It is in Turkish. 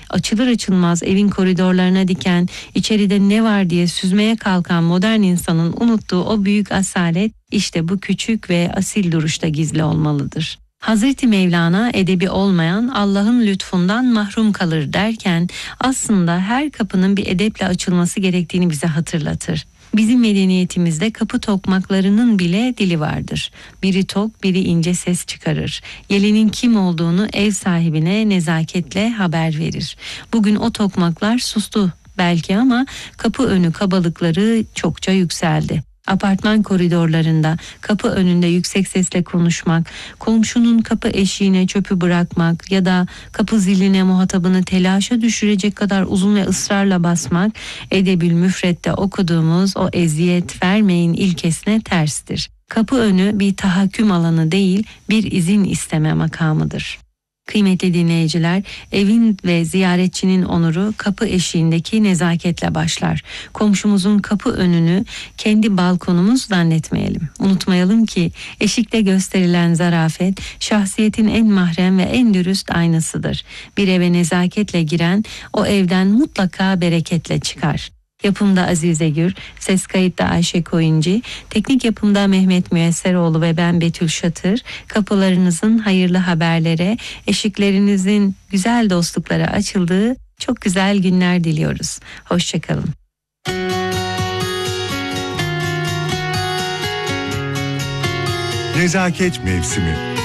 açılır açılmaz evin koridorlarına diken, içeride ne var diye süzmeye kalkan modern insanın unuttuğu o büyük asalet işte bu küçük ve asil duruşta gizli olmalıdır. Hazreti Mevlana edebi olmayan Allah'ın lütfundan mahrum kalır derken aslında her kapının bir edeple açılması gerektiğini bize hatırlatır. Bizim medeniyetimizde kapı tokmaklarının bile dili vardır. Biri tok, biri ince ses çıkarır. Gelenin kim olduğunu ev sahibine nezaketle haber verir. Bugün o tokmaklar sustu belki ama kapı önü kabalıkları çokça yükseldi. Apartman koridorlarında, kapı önünde yüksek sesle konuşmak, komşunun kapı eşiğine çöpü bırakmak ya da kapı ziline muhatabını telaşa düşürecek kadar uzun ve ısrarla basmak, Edebül Müfret'te okuduğumuz o eziyet vermeyin ilkesine terstir. Kapı önü bir tahakküm alanı değil, bir izin isteme makamıdır. Kıymetli dinleyiciler, evin ve ziyaretçinin onuru kapı eşiğindeki nezaketle başlar. Komşumuzun kapı önünü kendi balkonumuz zannetmeyelim. Unutmayalım ki eşikte gösterilen zarafet şahsiyetin en mahrem ve en dürüst aynasıdır. Bir eve nezaketle giren o evden mutlaka bereketle çıkar. Yapımda Azize Gür, ses kayıtta Ayşe Koyuncu, teknik yapımda Mehmet Müyesseroğlu ve ben Betül Şatır. Kapılarınızın hayırlı haberlere, eşiklerinizin güzel dostluklara açıldığı çok güzel günler diliyoruz. Hoşçakalın. Nezaket mevsimi.